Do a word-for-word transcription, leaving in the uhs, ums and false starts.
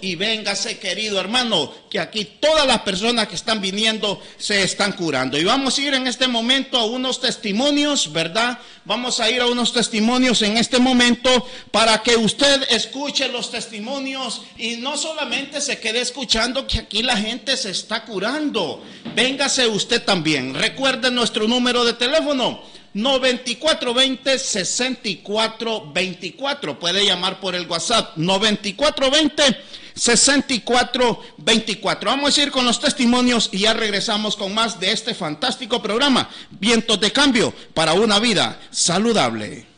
y véngase, querido hermano, que aquí todas las personas que están viniendo se están curando. Y vamos a ir en este momento a unos testimonios, ¿verdad? Vamos a ir a unos testimonios en este momento para que usted escuche los testimonios y no solamente se quede escuchando que aquí la gente se está curando. Véngase usted también. Recuerde nuestro número de teléfono, noventa y cuatro veinte, sesenta y cuatro veinticuatro. Puede llamar por el WhatsApp, noventa y cuatro veinte, sesenta y cuatro veinticuatro. Vamos a ir con los testimonios y ya regresamos con más de este fantástico programa, Vientos de Cambio para una vida saludable.